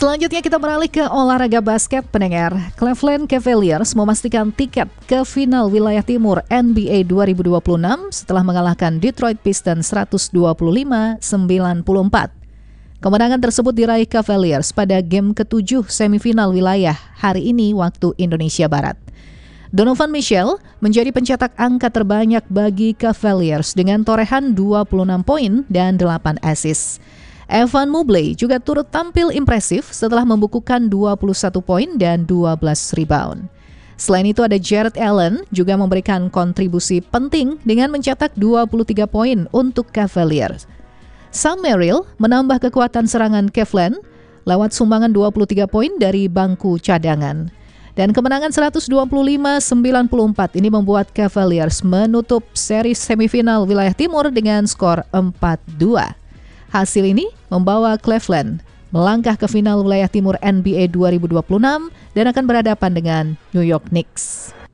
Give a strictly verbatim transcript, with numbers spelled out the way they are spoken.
Selanjutnya kita beralih ke olahraga basket, pendengar. Cleveland Cavaliers memastikan tiket ke final wilayah timur N B A dua ribu dua puluh enam setelah mengalahkan Detroit Pistons seratus dua puluh lima sembilan puluh empat. Kemenangan tersebut diraih Cavaliers pada game ketujuh semifinal wilayah hari ini waktu Indonesia Barat. Donovan Mitchell menjadi pencetak angka terbanyak bagi Cavaliers dengan torehan dua puluh enam poin dan delapan assist. Evan Mobley juga turut tampil impresif setelah membukukan dua puluh satu poin dan dua belas rebound. Selain itu ada Jarrett Allen juga memberikan kontribusi penting dengan mencetak dua puluh tiga poin untuk Cavaliers. Sam Merrill menambah kekuatan serangan Cleveland lewat sumbangan dua puluh tiga poin dari bangku cadangan. Dan kemenangan seratus dua puluh lima sembilan puluh empat ini membuat Cavaliers menutup seri semifinal wilayah timur dengan skor empat dua. Hasil ini membawa Cleveland melangkah ke final wilayah timur N B A dua ribu dua puluh enam dan akan berhadapan dengan New York Knicks.